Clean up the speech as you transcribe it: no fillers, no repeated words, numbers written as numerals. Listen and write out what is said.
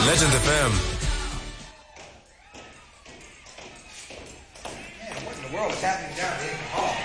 Legend FM. Man, what in the world is happening down at the hall?